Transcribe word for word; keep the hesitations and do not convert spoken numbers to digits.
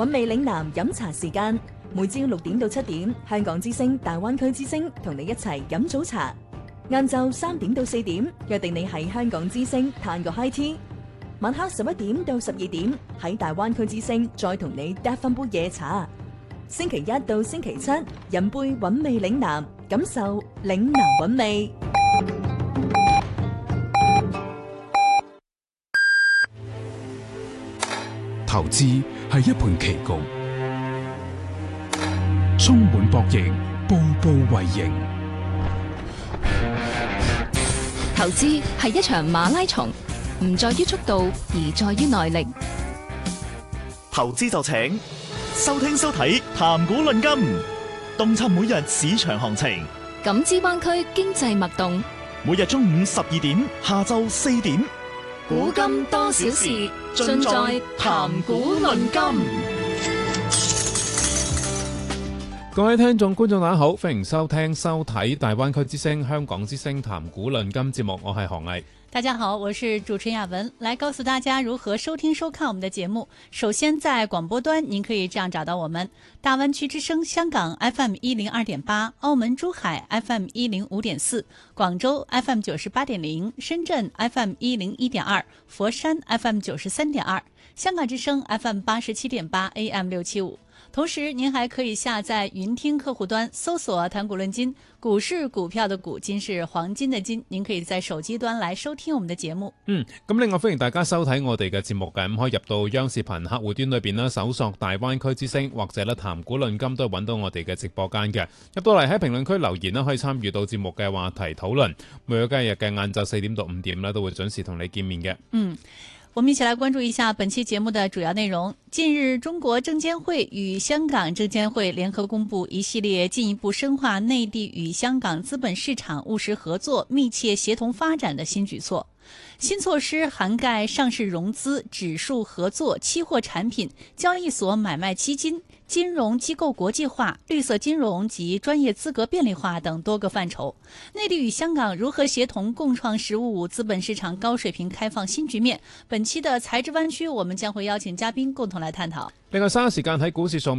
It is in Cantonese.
韻味嶺南飲茶時間，每朝六點到七點，香港之聲、大灣區之聲同你一齊飲早茶。晏晝三點到四點，約定你喺香港之聲嘆個 high tea。晚黑十一點到十二點，喺大灣區之聲再同你嗒翻杯夜茶。星期一到星期七，飲杯韻味嶺南，感受嶺南韻味。 投資係一盤棋局，充滿博弈，步步為營。 投資係一場馬拉松，唔在於速度，而在於耐力。 投資就請收聽收睇談股論金，洞察每日市場行情， 感知灣區經濟脈動。 每日中午十二點，下晝四點。 古今多少事，盡在談股論金。 各位聽眾觀眾大家好，歡迎收聽收睇大灣區之聲香港之聲談股論金節目，我係何毅。 大家好，我是主持人亞文，來告訴大家如何收聽收看我們的節目。首先在廣播端您可以這樣找到我們：大灣區之聲香港 F M 一零二點八，澳門珠海 F M 一零五點四，廣州 F M 九十八點零，深圳 F M 一零一點二，佛山 F M 九十三點二，香港之聲 F M 八十七點八 A M 六七五。同時您還可以下載雲聽客戶端，搜索談股論金，股市股票的股，金是黃金的金，您可以在手機端來收聽我們的節目。 嗯，咁另外歡迎大家收睇我哋嘅節目嘅，咁可以入到央視頻客戶端裏邊啦，搜索大灣區之聲或者咧談股論金，都係揾到我哋嘅直播間嘅。入到嚟喺評論區留言啦，可以參與到節目嘅話題討論。每個今日嘅晏晝四點到五點咧，都會準時同你見面嘅。 嗯。我們一起來關注一下本期節目的主要內容。近日，中國證監會與香港證監會聯合公布一系列進一步深化內地與香港資本市場務實合作、密切協同發展的新舉措。新措施涵蓋上市融資、指數合作、期貨產品、交易所買賣基金、金融機構國際化、綠色金融及專業資格便利化等多個範疇。內地與香港如何協同共創“十五五”資本市場高水平開放新局面？本期的財智灣區，我們將會邀請嘉賓共同來探討。 另外，三個時間喺股市上